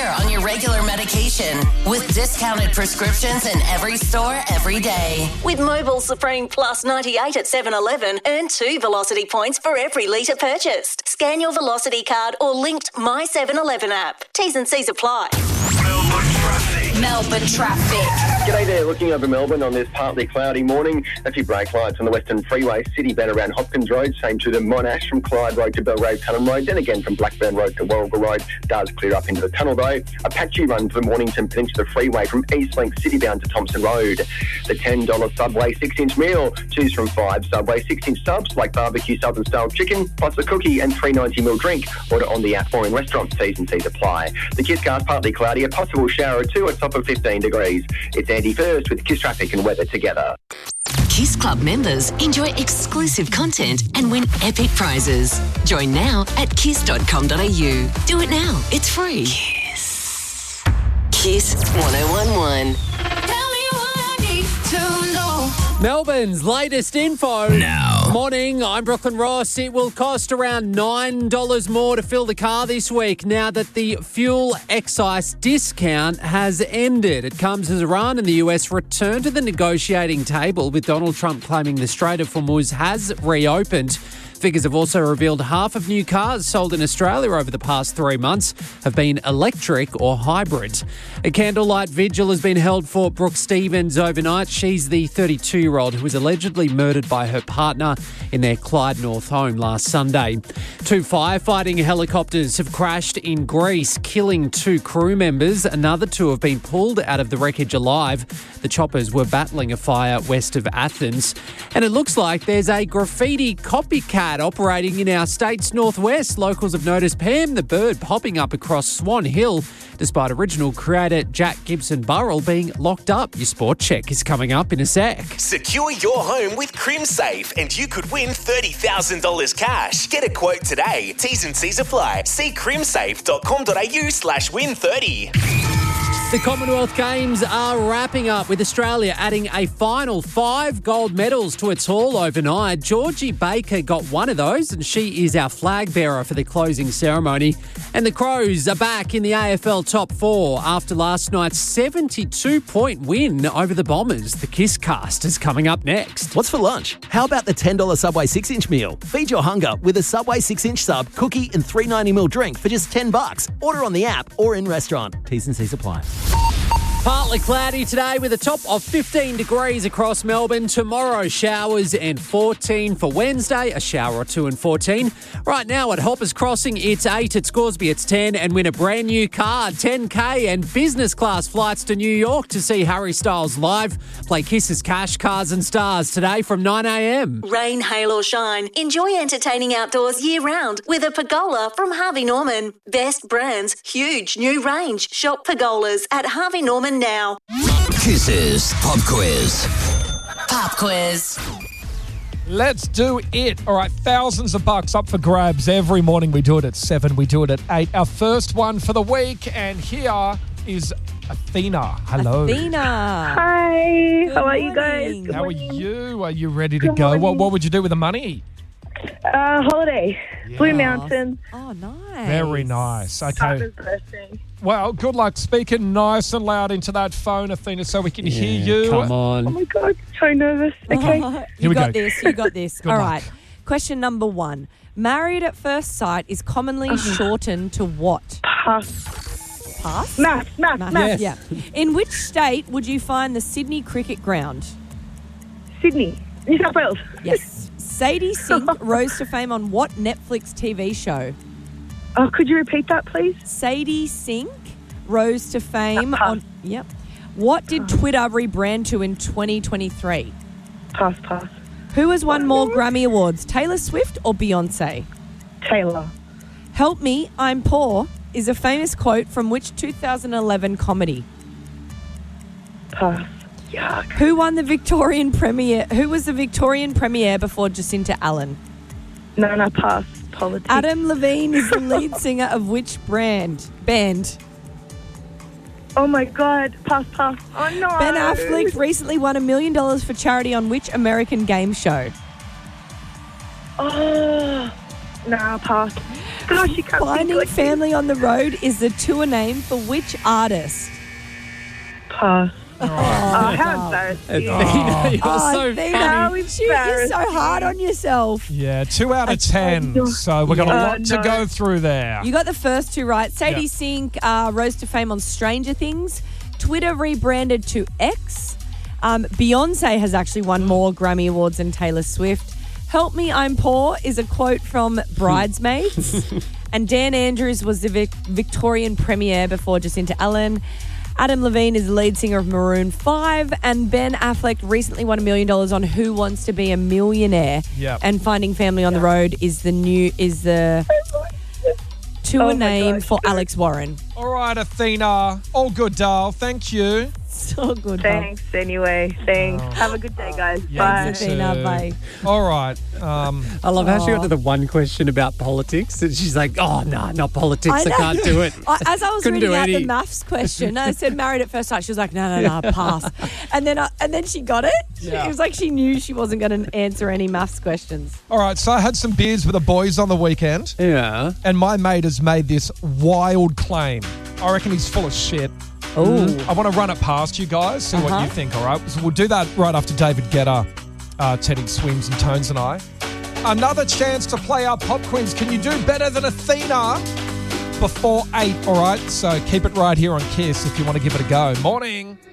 year on your regular medication with discounted prescriptions in every store every day. With Mobile Supreme Plus 98 at 7-Eleven, earn 2 Velocity points for every litre purchased. Scan your Velocity card or linked My 7-Eleven app. T's and C's apply. Melbourne traffic. G'day there, looking over Melbourne on this partly cloudy morning. A few brake lights on the Western Freeway, City bound around Hopkins Road, same to the Monash from Clyde Road to Belgrave Tunnel Road, then again from Blackburn Road to Warrigal Road. Does clear up into the tunnel though. A patchy run for the Mornington Peninsula Freeway from Eastlink City bound to Thompson Road. The $10 Subway 6-inch meal. Choose from 5 Subway 6-inch subs like barbecue Southern style chicken, plus a cookie and $3.90 drink. Order on the app or in restaurants. T's and C's apply. The Kiss Cast partly cloudy, a possible shower or two at top of 15 degrees. It's Andy First with Kiss Traffic and Weather together. Kiss Club members enjoy exclusive content and win epic prizes. Join now at kiss.com.au. Do it now. It's free. Kiss. Kiss 1011. Melbourne's latest info. Now. Morning, I'm Brooklyn Ross. It will cost around $9 more to fill the car this week now that the fuel excise discount has ended. It comes as Iran and the US return to the negotiating table, with Donald Trump claiming the Strait of Hormuz has reopened. Figures have also revealed half of new cars sold in Australia over the past 3 months have been electric or hybrid. A candlelight vigil has been held for Brooke Stevens overnight. She's the 32-year-old who was allegedly murdered by her partner in their Clyde North home last Sunday. 2 firefighting helicopters have crashed in Greece, killing 2 crew members. Another 2 have been pulled out of the wreckage alive. The choppers were battling a fire west of Athens. And it looks like there's a graffiti copycat operating in our state's northwest. Locals have noticed Pam the bird popping up across Swan Hill, despite original creator Jack Gibson Burrell being locked up. Your sport check is coming up in a sec. Secure your home with CrimSafe and you could win $30,000 cash. Get a quote today. T's and C's apply. See crimsafe.com.au/win30. The Commonwealth Games are wrapping up, with Australia adding a final 5 gold medals to its haul overnight. Georgie Baker got one of those, and she is our flag bearer for the closing ceremony. And the Crows are back in the AFL top 4 after last night's 72-point win over the Bombers. The Kiss Cast is coming up next. What's for lunch? How about the $10 Subway 6-inch meal? Feed your hunger with a Subway 6-inch sub, cookie and $3.90 drink for just $10. Order on the app or in restaurant. T's and C's apply. Partly cloudy today with a top of 15 degrees across Melbourne. Tomorrow, showers and 14 for Wednesday. A shower or 2 and 14. Right now at Hoppers Crossing, it's 8. At Scoresby, it's 10. And win a brand new car, $10K and business class flights to New York to see Harry Styles live. Play Kiss's Cash, Cars and Stars today from 9 a.m. Rain, hail or shine, enjoy entertaining outdoors year-round with a pergola from Harvey Norman. Best brands, huge new range. Shop pergolas at Harvey Norman now. Kisses Pop Quiz. Pop quiz. Let's do it. All right, thousands of bucks up for grabs every morning. We do it at 7, we do it at 8. Our first one for the week, and here is Athena. Hello. Athena. Hi. How are you guys? How are you? Are you ready to go? What would you do with the money? Holiday. Yeah. Blue Mountain. Oh, nice. Very nice. Okay. Partner's birthday. Well, good luck speaking nice and loud into that phone, Athena, so we can hear you. Come on. Oh my God, so nervous. Okay. Here we go. You got this. Good All luck. right. Question number 1. Married at first sight is commonly shortened to what? Pass. Pass? Math. Yes. Yeah. In which state would you find the Sydney Cricket Ground? Sydney. New South Wales. Yes. Sadie Sink rose to fame on what Netflix TV show? Oh, could you repeat that, please? Sadie Sink rose to fame Pass. on... Yep. What did Twitter rebrand to in 2023? Pass. Who has won more Grammy Awards, Taylor Swift or Beyonce? Taylor. Help me, I'm poor is a famous quote from which 2011 comedy? Pass. Yuck. Who won the Victorian premiere? Who was the Victorian premiere before Jacinta Allen? No, pass. Politics. Adam Levine is the lead singer of which band? Oh my God. Pass. Oh no. Ben Affleck recently won $1 million for charity on which American game show? Oh. Nah, pass. Gosh, you can't Finding think like Family on the Road is the tour name for which artist? Pass. Oh, How embarrassing. You're so Athena, funny. you're so hard on yourself. Yeah, 2 out of 10. So we've got a lot to go through there. You got the first two right. Sadie Sink rose to fame on Stranger Things. Twitter rebranded to X. Beyonce has actually won more Grammy Awards than Taylor Swift. Help Me, I'm Poor is a quote from Bridesmaids. And Dan Andrews was the Victorian premiere before Jacinta Allen. Adam Levine is the lead singer of Maroon 5. And Ben Affleck recently won $1 million on Who Wants to Be a Millionaire. Yep. And Finding Family on the Road is the tour name for Alex Warren. All right, Athena. All good, doll. Thank you. So good. Thanks anyway. Thanks. Have a good day, guys. Bye. Athena, bye. All right. I love how she got to the one question about politics and she's like, oh, no, not politics. I can't do it. As I was Couldn't reading do out any. the maths question, I said married at first sight. She was like, no, pass. And then she got it. Yeah. It was like she knew she wasn't going to answer any maths questions. All right, so I had some beers with the boys on the weekend. Yeah. And my mate has made this wild claim. I reckon he's full of shit. Oh. I want to run it past you guys, see what you think, all right? So we'll do that right after David Guetta, Teddy Swims and Tones and I. Another chance to play our pop quiz. Can you do better than Athena before 8, all right? So keep it right here on Kiss if you want to give it a go. Morning.